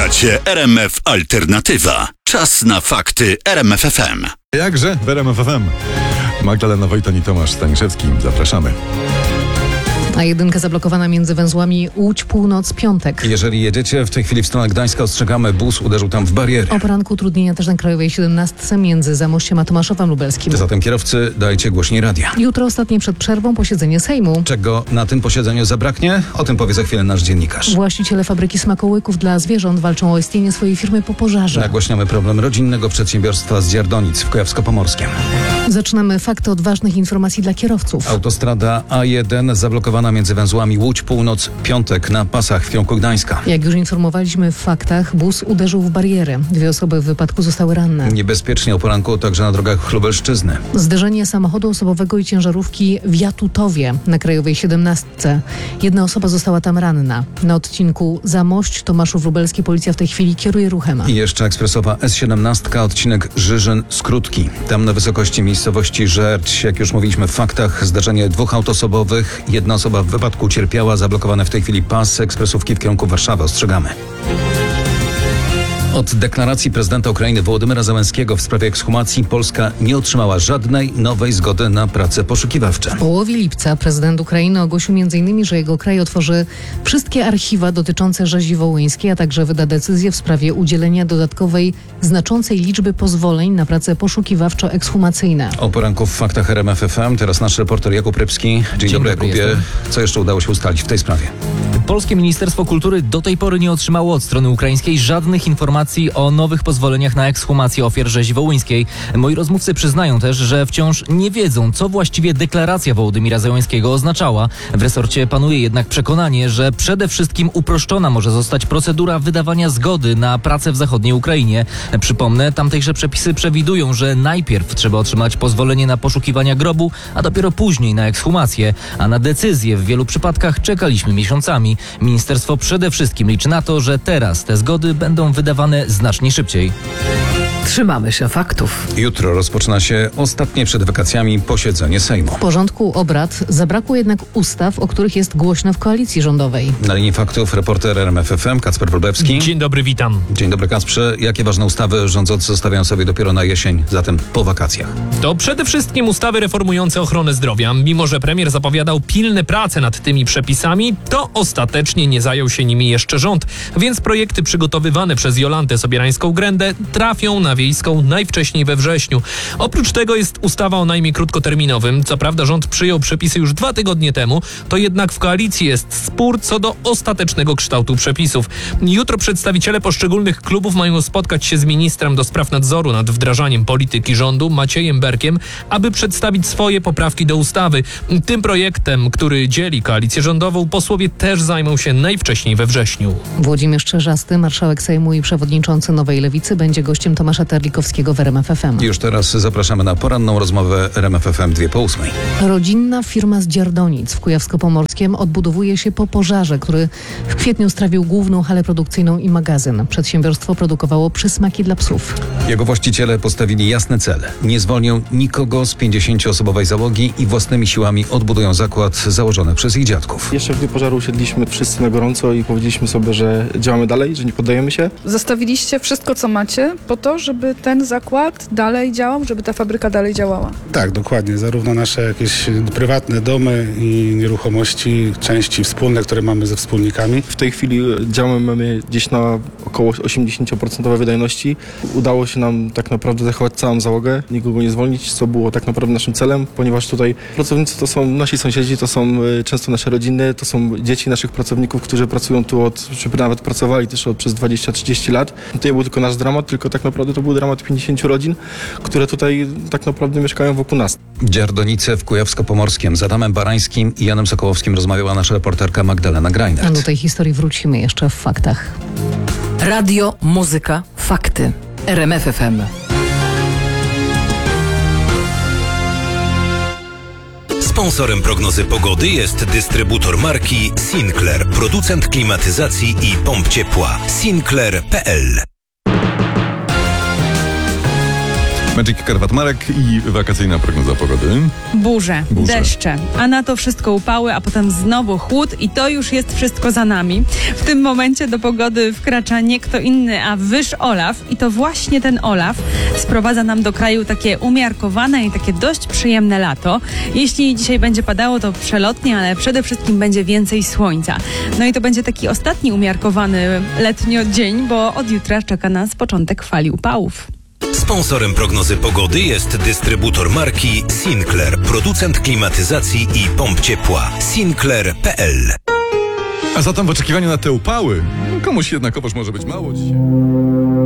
Słuchacie RMF Alternatywa. Czas na fakty RMF FM. Jakże w RMF FM. Magdalena Wojtan i Tomasz Staniszewski. Zapraszamy. A1 zablokowana między węzłami Łódź Północ piątek. Jeżeli jedziecie w tej chwili w stronę Gdańska, ostrzegamy, bus uderzył tam w bariery. O poranku utrudnienia też na Krajowej 17 między Zamościem a Tomaszowem Lubelskim. Zatem kierowcy, dajcie głośniej radia. Jutro ostatnie przed przerwą posiedzenie Sejmu. Czego na tym posiedzeniu zabraknie? O tym powie za chwilę nasz dziennikarz. Właściciele fabryki smakołyków dla zwierząt walczą o istnienie swojej firmy po pożarze. Nagłaśniamy problem rodzinnego przedsiębiorstwa z Dziardonic w Kujawsko-Pomorskiem. Zaczynamy fakty od ważnych informacji dla kierowców. Autostrada A1 zablokowana między węzłami Łódź Północ piątek na pasach w kierunku Gdańska. Jak już informowaliśmy w faktach, bus uderzył w barierę. 2 osoby w wypadku zostały ranne. Niebezpiecznie o poranku także na drogach Lubelszczyzny. Zderzenie samochodu osobowego i ciężarówki w Jatutowie na Krajowej 17. 1 osoba została tam ranna. Na odcinku Zamość Tomaszów Lubelski policja w tej chwili kieruje ruchem. I jeszcze ekspresowa S17, odcinek Żyżyn-Skrótki. Tam na wysokości miejscowości Żerć, jak już mówiliśmy w faktach, zdarzenie 2 aut osobowych. 1 osoba w wypadku cierpiała, zablokowany w tej chwili pas ekspresówki w kierunku Warszawy. Ostrzegamy. Od deklaracji prezydenta Ukrainy Wołodymyra Zełenskiego w sprawie ekshumacji Polska nie otrzymała żadnej nowej zgody na prace poszukiwawcze. W połowie lipca prezydent Ukrainy ogłosił m.in., że jego kraj otworzy wszystkie archiwa dotyczące rzezi wołyńskiej, a także wyda decyzję w sprawie udzielenia dodatkowej, znaczącej liczby pozwoleń na prace poszukiwawczo-ekshumacyjne. O poranku w faktach RMF FM. Teraz nasz reporter Jakub Rybski. Dzień dobry, Jakubie. Jestem. Co jeszcze udało się ustalić w tej sprawie? Polskie Ministerstwo Kultury do tej pory nie otrzymało od strony ukraińskiej żadnych informacji o nowych pozwoleniach na ekshumację ofiar rzezi wołyńskiej. Moi rozmówcy przyznają też, że wciąż nie wiedzą, co właściwie deklaracja Wołodymyra Zełenskiego oznaczała. W resorcie panuje jednak przekonanie, że przede wszystkim uproszczona może zostać procedura wydawania zgody na pracę w zachodniej Ukrainie. Przypomnę, tamtejsze przepisy przewidują, że najpierw trzeba otrzymać pozwolenie na poszukiwania grobu, a dopiero później na ekshumację. A na decyzję w wielu przypadkach czekaliśmy miesiącami. Ministerstwo przede wszystkim liczy na to, że teraz te zgody będą wydawane znacznie szybciej. Trzymamy się faktów. Jutro rozpoczyna się ostatnie przed wakacjami posiedzenie Sejmu. W porządku obrad zabrakło jednak ustaw, o których jest głośno w koalicji rządowej. Na linii faktów reporter RMF FM Kacper Wróblewski. Dzień dobry, witam. Dzień dobry, Kacprze. Jakie ważne ustawy rządzący zostawiają sobie dopiero na jesień, zatem po wakacjach? To przede wszystkim ustawy reformujące ochronę zdrowia. Mimo że premier zapowiadał pilne prace nad tymi przepisami, to ostatecznie nie zajął się nimi jeszcze rząd. Więc projekty przygotowywane przez Jolantę Sobierańską-Grędę trafią na Wiejską najwcześniej we wrześniu. Oprócz tego jest ustawa o najmie krótkoterminowym. Co prawda rząd przyjął przepisy już 2 tygodnie temu, to jednak w koalicji jest spór co do ostatecznego kształtu przepisów. Jutro przedstawiciele poszczególnych klubów mają spotkać się z ministrem do spraw nadzoru nad wdrażaniem polityki rządu, Maciejem Berkiem, aby przedstawić swoje poprawki do ustawy. Tym projektem, który dzieli koalicję rządową, posłowie też zajmą się najwcześniej we wrześniu. Włodzimierz Czerzasty, marszałek Sejmu i przewodniczący Nowej Lewicy, będzie gościem Tomasza Terlikowskiego w RMF FM. Już teraz zapraszamy na poranną rozmowę RMF FM 7:02. Rodzinna firma z Dziardonic w Kujawsko-Pomorskiem odbudowuje się po pożarze, który w kwietniu strawił główną halę produkcyjną i magazyn. Przedsiębiorstwo produkowało przysmaki dla psów. Jego właściciele postawili jasne cele. Nie zwolnią nikogo z 50-osobowej załogi i własnymi siłami odbudują zakład założony przez ich dziadków. Jeszcze w dniu pożaru usiedliśmy wszyscy na gorąco i powiedzieliśmy sobie, że działamy dalej, że nie poddajemy się. Zostawiliście wszystko, co macie, po to, żeby ten zakład dalej działał, żeby ta fabryka dalej działała. Tak, dokładnie. Zarówno nasze jakieś prywatne domy i nieruchomości, części wspólne, które mamy ze wspólnikami. W tej chwili działamy gdzieś na około 80% wydajności. Udało się nam tak naprawdę zachować całą załogę, nikogo nie zwolnić, co było tak naprawdę naszym celem, ponieważ tutaj pracownicy to są nasi sąsiedzi, to są często nasze rodziny, to są dzieci naszych pracowników, którzy pracują tu czy nawet pracowali też przez 20-30 lat. To nie był tylko nasz dramat, tylko tak naprawdę to był dramat 50 rodzin, które tutaj tak naprawdę mieszkają wokół nas. Dziardonice w Kujawsko-Pomorskiem. Z Adamem Barańskim i Janem Sokołowskim rozmawiała nasza reporterka Magdalena Grajnert. A do tej historii wrócimy jeszcze w faktach. Radio, muzyka, fakty. RMF FM. Sponsorem prognozy pogody jest dystrybutor marki Sinclair, producent klimatyzacji i pomp ciepła. Sinclair.pl Magic Karwat Marek i wakacyjna prognoza pogody. Burze, Burze, deszcze, a na to wszystko upały, a potem znowu chłód i to już jest wszystko za nami. W tym momencie do pogody wkracza nie kto inny, a Wyż Olaf i to właśnie ten Olaf sprowadza nam do kraju takie umiarkowane i takie dość przyjemne lato. Jeśli dzisiaj będzie padało, to przelotnie, ale przede wszystkim będzie więcej słońca. No i to będzie taki ostatni umiarkowany letnio dzień, bo od jutra czeka nas początek fali upałów. Sponsorem prognozy pogody jest dystrybutor marki Sinclair, producent klimatyzacji i pomp ciepła. Sinclair.pl. A zatem w oczekiwaniu na te upały, komuś jednakowoż może być mało dzisiaj.